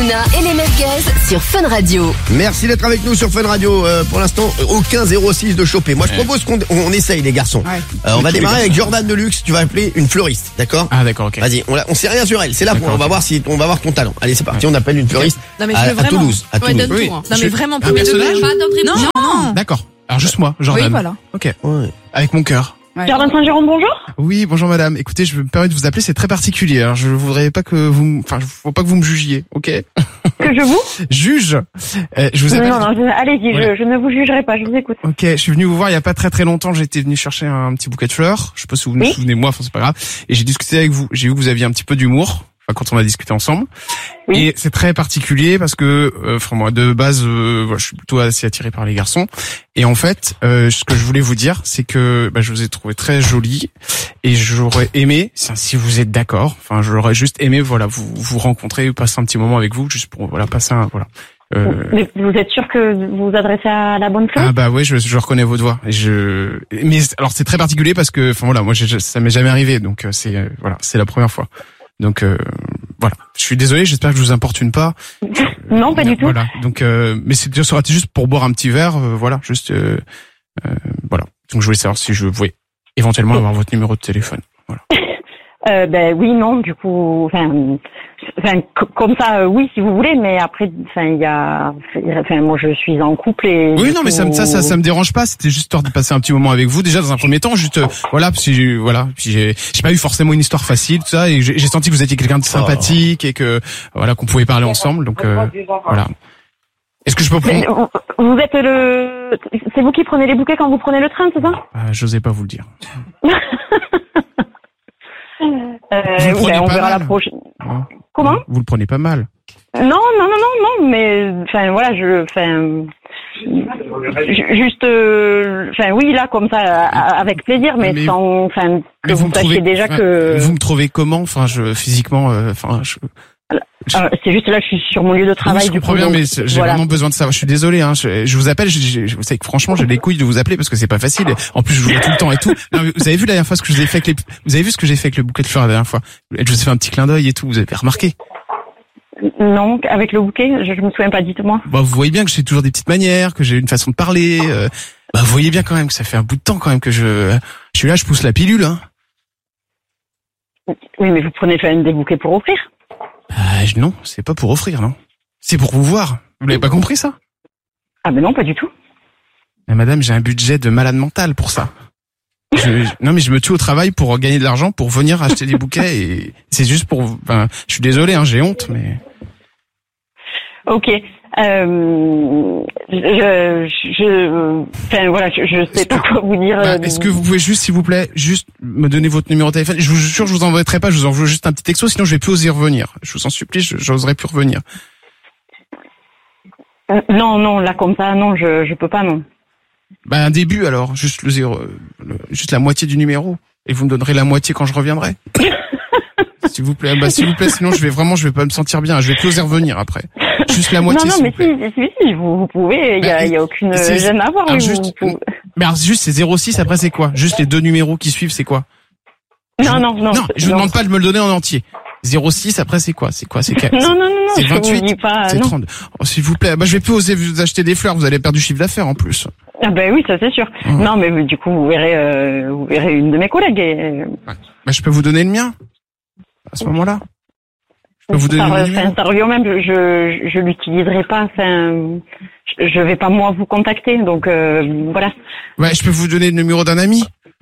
Hanouna et les merguez sur Fun Radio. Merci d'être avec nous sur Fun Radio. Pour l'instant, aucun 06 de chopé. Moi, je propose qu'on essaye, les garçons. On va démarrer avec Jordan Deluxe. Tu vas appeler une fleuriste, d'accord? Ah, d'accord, ok. Vas-y, on sait rien sur elle. C'est là pour on va voir ton talent. Allez, c'est parti. On appelle une fleuriste Non, mais à Toulouse. À Toulouse. Donne tout, hein. Non, mais vraiment, premier personnage degré. Pas d'un prénom. Non. D'accord. Alors, juste moi, Jordan. Oui, voilà. Ok. Ouais. Avec mon cœur. Jordan Saint-Jérôme, bonjour. Oui, bonjour madame. Écoutez, je me permets de vous appeler, c'est très particulier. Alors, je voudrais pas que vous, faut pas que vous me jugiez, ok? Que je vous Juge. Je vous appelle. Non, allez-y, Ouais. je ne vous jugerai pas, je vous écoute. Ok, je suis venu vous voir il y a pas très longtemps. J'étais venu chercher un petit bouquet de fleurs. Je sais pas si vous vous souvenez de moi, enfin c'est pas grave. Et j'ai discuté avec vous. J'ai vu que vous aviez un petit peu d'humour. Enfin, quand on a discuté ensemble. Oui. Et c'est très particulier parce que, moi, de base, je suis plutôt assez attiré par les garçons. Et en fait, ce que je voulais vous dire, c'est que je vous ai trouvé très jolie et j'aurais aimé, si vous êtes d'accord, enfin, j'aurais juste aimé, vous rencontrer, passer un petit moment avec vous, juste pour, passer un, Mais vous êtes sûr que vous vous adressez à la bonne fleur? Ah bah ouais, je reconnais votre voix. Mais alors c'est très particulier parce que, moi, ça m'est jamais arrivé, donc c'est la première fois. Donc voilà, je suis désolé, j'espère que je vous importune pas. Non, pas du tout. Voilà. Donc mais ça aurait été juste pour boire un petit verre, voilà. Donc je voulais savoir si je pouvais éventuellement avoir votre numéro de téléphone. Voilà. Oui, non, du coup, comme ça, oui, si vous voulez, mais après, moi, je suis en couple et. Oui, non, mais ça me dérange pas. C'était juste histoire de passer un petit moment avec vous. Déjà, dans un premier temps, juste, puis j'ai pas eu forcément une histoire facile, tout ça, et j'ai senti que vous étiez quelqu'un de sympathique et que, qu'on pouvait parler ensemble. Donc, voilà. Est-ce que je peux prendre... Vous êtes c'est vous qui prenez les bouquets quand vous prenez le train, c'est ça? J'osais pas vous le dire. On verra la prochaine. Non. Comment? Vous le prenez pas mal. Non, mais oui, là comme ça avec plaisir, mais sans que vous sachiez déjà que vous me trouvez comment? Physiquement, c'est juste là, je suis sur mon lieu de travail. Je comprends bien, mais j'ai vraiment besoin de savoir. Je suis désolé, hein. Je vous appelle. Vous savez que franchement, j'ai les couilles de vous appeler parce que c'est pas facile. En plus, je vous vois tout le temps et tout. Non, mais vous avez vu la dernière fois ce que je vous ai fait vous avez vu ce que j'ai fait avec le bouquet de fleurs la dernière fois? Je vous ai fait un petit clin d'œil et tout. Vous avez remarqué? Non, avec le bouquet, je me souviens pas. Dites-moi. Vous voyez bien que j'ai toujours des petites manières, que j'ai une façon de parler. Vous voyez bien quand même que ça fait un bout de temps quand même que je suis là, je pousse la pilule, hein. Oui, mais vous prenez des bouquets pour offrir? Non, c'est pas pour offrir, non. C'est pour vous voir. Vous l'avez pas compris, ça? Ah ben non, pas du tout. Mais madame, j'ai un budget de malade mental pour ça. Non, mais je me tue au travail pour gagner de l'argent, pour venir acheter des bouquets et c'est juste pour... je suis désolé, hein, j'ai honte, mais... Ok. Je sais pas quoi vous dire. Est-ce que vous pouvez juste, s'il vous plaît, juste me donner votre numéro de téléphone? Je vous jure, je vous envoierai pas, je vous envoie juste un petit texto, sinon je vais plus oser revenir. Je vous en supplie, j'oserais plus revenir. Non, là comme ça, non, je peux pas, non. Un début alors, juste juste la moitié du numéro, et vous me donnerez la moitié quand je reviendrai. S'il vous plaît, sinon je vais pas me sentir bien, je vais plus oser revenir après. Juste la moitié. Non, mais si, vous pouvez, il y a aucune gêne à avoir. Mais alors, juste c'est 06, après c'est quoi? Juste les deux numéros qui suivent, c'est quoi? Non, je vous demande pas de me le donner en entier. 06, après c'est quoi? C'est Non, c'est je 28, vous dis pas, c'est non. 30. Oh, s'il vous plaît, je vais plus oser vous acheter des fleurs, vous allez perdre du chiffre d'affaires en plus. Ah ben oui, ça c'est sûr. Non, mais du coup, vous verrez une de mes collègues. Et... je peux vous donner le mien à ce moment-là. Je peux vous donner mon numéro. Ça revient au même. Je l'utiliserai pas. Je vais pas moi vous contacter. Donc voilà. Je peux vous donner le numéro d'un ami.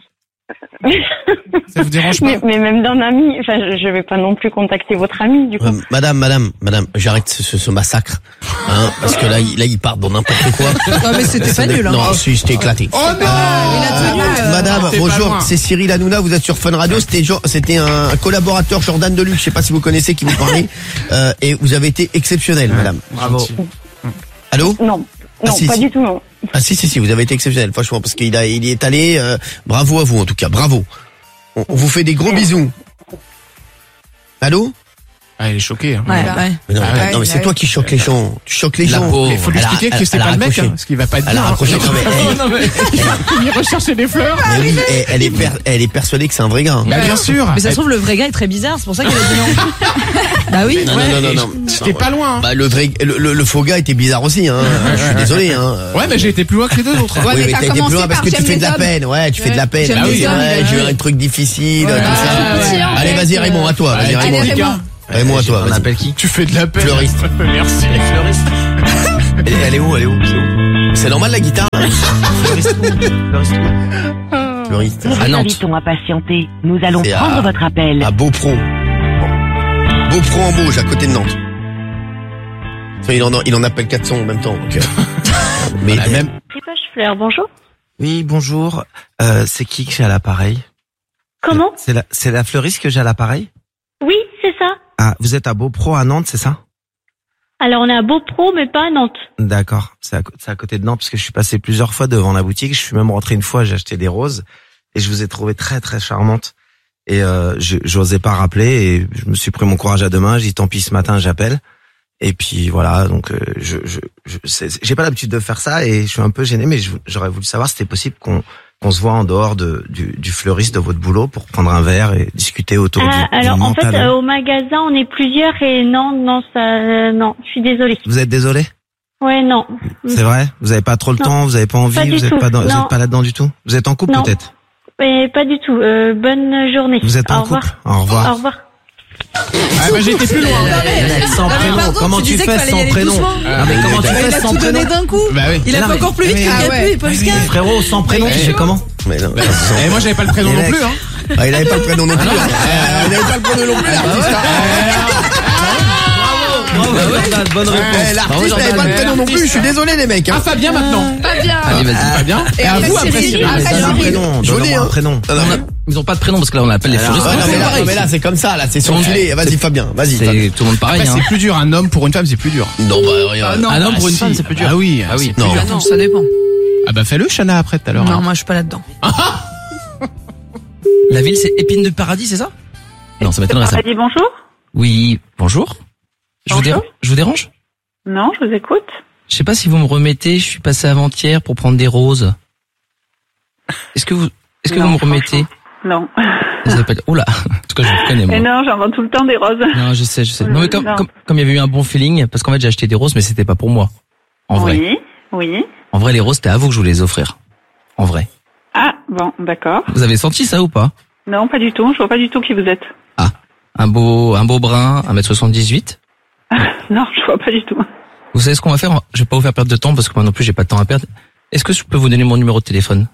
Ça vous dérange pas? Mais même d'un ami, je vais pas non plus contacter votre ami, du coup. Madame, j'arrête ce massacre, hein, parce que là, il part dans n'importe quoi. Non, mais c'était pas nul, hein. Non, j'étais éclaté. Oh non! Madame, bonjour, c'est Cyril Hanouna, vous êtes sur Fun Radio, c'était un collaborateur Jordan Deluxe, je sais pas si vous connaissez, qui vous parlait, et vous avez été exceptionnel, madame. Bravo. Allô? Non, pas du tout, non. Ah si, vous avez été exceptionnel, franchement, parce qu'il est allé, bravo à vous en tout cas, bravo. On vous fait des gros bisous. Allô? Ah, elle est choquée. Hein. Ouais. Mais non, Ah ouais. non, mais c'est toi qui choques les gens. Tu choques les gens. Il faut lui expliquer que c'est pas le mec, hein, ce qui va pas être Elle a bien. raccroché. Non, mais Il recherchait des fleurs. mais oui, elle est persuadée que c'est un vrai gars. Bah, bien sûr. Mais ça se trouve, le vrai gars est très bizarre, c'est pour ça qu'elle a dit non. Bah oui. Non. J'étais pas loin. Hein. Bah, le faux gars était bizarre aussi, hein. Je suis désolé, hein. Ouais, mais j'ai été plus loin que les deux autres. Oui, mais t'as t'as été plus commencé loin parce par que tu j'aime fais de les la hommes. peine. Ouais, tu fais de la peine. J'aime Bah les oui, hommes, ouais, il a j'ai eu dit. un truc difficile, tout ça. petit, en Allez, fait. vas-y, Raymond, à toi. Vas-y, Allez, Raymond. Raymond. Raymond, à toi. On vas-y. appelle qui? Tu fais de la peine. Fleuriste. Merci. Elle est où? C'est où? C'est normal, la guitare? Fleuriste. Nous vous invitons à patienter. Nous allons C'est prendre votre appel. À Beaupron. Beaupron en Bauge, à côté de Nantes. Il en appelle 400 en même temps. Donc, mais La même. Tripage Fleur, bonjour. Oui, bonjour. C'est qui que j'ai à l'appareil? Comment? C'est la fleuriste que j'ai à l'appareil? Oui, c'est ça. Ah, vous êtes à Beaupro à Nantes, c'est ça? Alors on est à Beaupro, mais pas à Nantes. D'accord. C'est à côté de Nantes parce que je suis passé plusieurs fois devant la boutique. Je suis même rentré une fois, j'ai acheté des roses et je vous ai trouvé très très charmante. Et j'osais pas rappeler et je me suis pris mon courage à deux mains. J'ai dit tant pis, ce matin j'appelle. Et puis voilà, donc j'ai pas l'habitude de faire ça et je suis un peu gêné, mais j'aurais voulu savoir si c'était possible qu'on se voit en dehors du fleuriste de votre boulot pour prendre un verre et discuter autour du Alors en fait, mental. au magasin, on est plusieurs et non, je suis désolée. Vous êtes désolé? Ouais, non. C'est vrai? Vous avez pas trop le Non. temps? Vous avez pas envie? Pas du Vous êtes tout. pas vous Non. êtes pas là-dedans du tout? Vous êtes en couple Non. peut-être? Mais pas du tout. Bonne journée. Vous êtes Au en revoir. couple? Au revoir. Au revoir. Ah, bah, j'étais plus loin. Sans prénom, pardon, comment tu tu disais fais qu'il fallait y sans aller prénom? doucement. Ah, mais comment tu Il fais a sans tout donné prénom? d'un coup. Bah oui. Il a Non, fait mais- encore plus vite mais- qu'il Ah a pu, et Paul Scar. Frérot, sans prénom, tu fais comment? Mais non. Et moi, j'avais pas le prénom non plus, hein. Ah, il avait pas le prénom non plus. Il avait pas le prénom non plus, l'artiste. Bonne L'artiste n'avait pas le prénom non plus. Je suis désolé, les mecs. Ah, Fabien maintenant. Pas bien. Allez, vas-y. Fabien. Et à après, vous après Cyril. Cyril. Après, Donne un Cyril. prénom, Joli, donne-moi hein. un prénom. Ils ont pas de prénom parce que là on appelle les fleuristes. Mais là, c'est comme ça, là, c'est son filet. Vas-y, Fabien, vas-y. Fabien. C'est tout le monde pareil. Après, Hein. c'est plus dur. Un homme pour une femme, c'est plus dur. Non, bah, rien. non. Un homme pour une si. femme, c'est plus dur. Ah oui. Ah oui. c'est Non. plus dur. Ah non, ça dépend. Ah bah fais-le, Chana, après tout à l'heure. Non, hein. moi je suis pas là-dedans. La ville c'est Épine de Paradis, c'est ça? Non, ça m'étonnerait ça. Dit bonjour. Oui, bonjour. Je vous dérange? Non, je vous écoute. Je sais pas si vous me remettez, je suis passé avant-hier pour prendre des roses. Est-ce que vous me remettez? Non. Ça s'appelle... Oula, en tout cas je vous connais moi. non, j'en vends tout le temps des roses. Non, je sais. Non mais comme Non. il y avait eu un bon feeling, parce qu'en fait j'ai acheté des roses mais c'était pas pour moi. En vrai. Oui. En vrai les roses c'était à vous que je voulais les offrir. En vrai. Ah, bon, d'accord. Vous avez senti ça ou pas? Non, pas du tout. Je vois pas du tout qui vous êtes. Ah, un beau brun, 1m78. Non, je vois pas du tout. Vous savez ce qu'on va faire? Je vais pas vous faire perdre de temps parce que moi non plus j'ai pas de temps à perdre. Est-ce que je peux vous donner mon numéro de téléphone?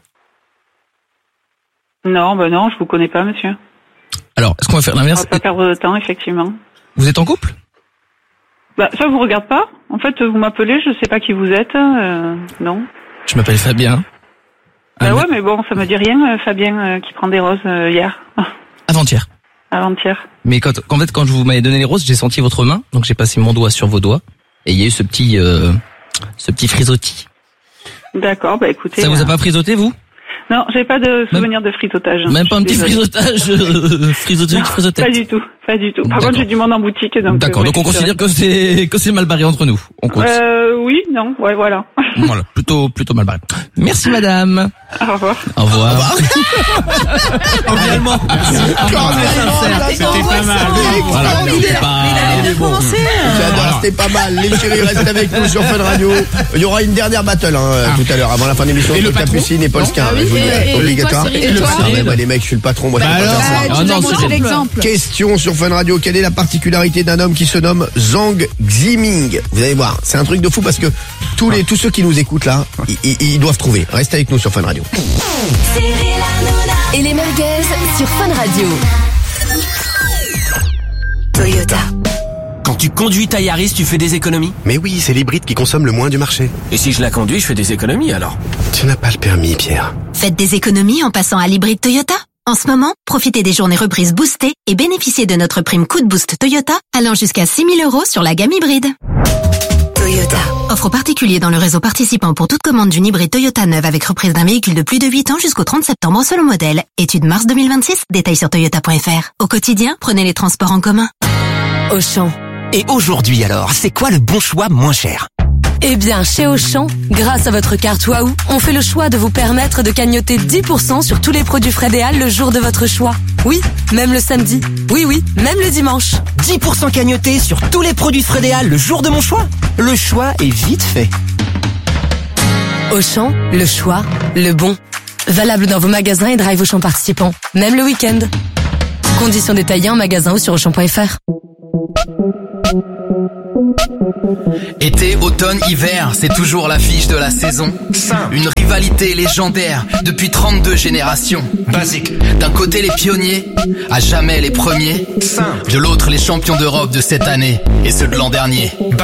Non, je vous connais pas, monsieur. Alors, est-ce qu'on va faire On l'inverse? va pas perdre de temps, effectivement. Vous êtes en couple? Ça vous regarde pas. En fait, vous m'appelez, je sais pas qui vous êtes. Non. Je m'appelle Fabien. Ouais, mais bon, ça me dit rien, Fabien qui prend des roses hier, Avant-hier. avant-hier. Mais quand je vous m'avez donné les roses, j'ai senti votre main, donc j'ai passé mon doigt sur vos doigts et il y a eu ce petit frisottis. D'accord, écoutez. Ça vous a pas frisoté vous? Non, j'ai pas de souvenir de frisotage. Même pas un petit Désolée. frisotage, frisotage. Pas du tout. Par D'accord. contre, j'ai du monde en boutique, donc. D'accord, donc on considère que c'est mal barré entre nous. On compte. Oui, non, ouais, voilà. Voilà, plutôt mal barré. Merci madame. Au revoir. Au revoir. Cordialement. C'était pas mal. Voilà, c'est pas... Il a commencé. J'adore, c'était pas mal. Les chéris restent avec nous sur Fun Radio. Il y aura une dernière battle tout à l'heure, avant la fin de l'émission. Et le entre patron Capucine et Paul Scar. Je vous le dis, obligatoire. toi, Cyril, et toi Ah, mais moi, les mecs, je suis le patron. Moi, je Bah peux pas alors, faire ça. Ah Tu non, dois montrer Cyril. l'exemple. Question sur Fun Radio. Quelle est la particularité d'un homme qui se nomme Zhang Ximing? Vous allez voir, c'est un truc de fou parce que tous ceux qui nous écoutent là, ils doivent trouver. Reste avec nous sur Fun Radio. Et les merguez sur Fun Radio. Toyota. Quand tu conduis ta Yaris, tu fais des économies? Mais oui, c'est l'hybride qui consomme le moins du marché. Et si je la conduis, je fais des économies alors? Tu n'as pas le permis, Pierre. Faites des économies en passant à l'hybride Toyota. En ce moment, profitez des journées reprises boostées et bénéficiez de notre prime coup de boost Toyota allant jusqu'à 6 000 € sur la gamme hybride. Toyota. Offre aux particuliers dans le réseau participant pour toute commande d'une hybride Toyota neuve avec reprise d'un véhicule de plus de 8 ans jusqu'au 30 septembre selon modèle. Étude mars 2026, détails sur toyota.fr. Au quotidien, prenez les transports en commun. Auchan. Et aujourd'hui alors, c'est quoi le bon choix moins cher? Eh bien, chez Auchan, grâce à votre carte Waouh, on fait le choix de vous permettre de cagnotter 10% sur tous les produits Frédéal le jour de votre choix. Oui, même le samedi. Oui, même le dimanche. 10% cagnoté sur tous les produits Frédéal le jour de mon choix. Le choix est vite fait. Auchan, le choix, le bon. Valable dans vos magasins et drive Auchan participants, même le week-end. Conditions détaillées en magasin ou sur Auchan.fr. Été, automne, hiver, c'est toujours l'affiche de la saison. Une rivalité légendaire depuis 32 générations. Basique. D'un côté les pionniers, à jamais les premiers. De l'autre les champions d'Europe de cette année et ceux de l'an dernier.